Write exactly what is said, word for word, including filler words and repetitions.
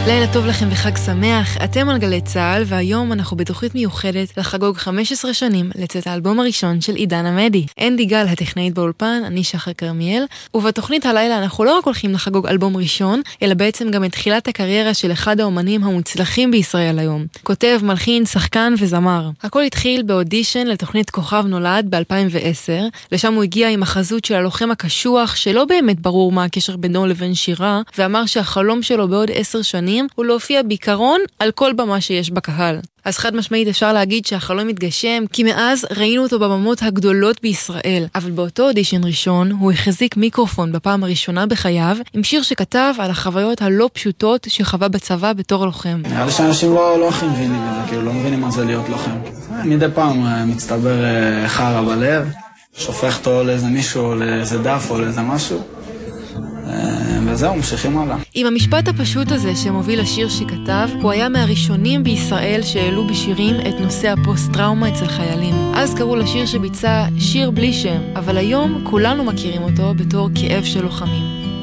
לילה טוב לכם וחג שמח, אתם על גלי צהל, והיום אנחנו בתוכנית מיוחדת לחגוג חמש עשרה שנים לצאת האלבום הראשון של עידן עמדי. אנדי גל הטכנאית באולפן, אני שחר כרמיאל, ובתוכנית הלילה אנחנו לא רק הולכים לחגוג אלבום ראשון, אלא בעצם גם את תחילת הקריירה של אחד האומנים המוצלחים בישראל היום. כותב, מלחין, שחקן וזמר. הכל התחיל באודישן לתוכנית כוכב נולד ב-אלפיים ועשר, לשם הוא הגיע עם החזות של הלוחם הקשוח, שלא באמת ברור מה הקשר בינו לבין שירה, ואמר שהחלום שלו בעוד עשר שנים הוא להופיע בעיקרון על כל במה שיש בקהל. אז חד משמעית אפשר להגיד שהחלום מתגשם, כי מאז ראינו אותו בבמות הגדולות בישראל. אבל באותו אודישן ראשון הוא החזיק מיקרופון בפעם הראשונה בחייו, עם שיר שכתב על החוויות הלא פשוטות שחווה בצבא בתור לוחם. נראה לי שאנשים לא, לא הכי מבינים את זה, כאילו לא מבינים מה זה להיות לוחם. מדי פעם מצטבר חרה בלב, שופך אותו לאיזה מישהו, לאיזה דף או לאיזה משהו. וזהו, ממשיכים הלאה. עם המשפט הפשוט הזה שמוביל לשיר שכתב, הוא היה מהראשונים בישראל שהעלו בשירים את נושא הפוסט-טראומה אצל חיילים. אז קראו לשיר שביצע שיר בלי שם, אבל היום כולנו מכירים אותו בתור כאב של לוחמים.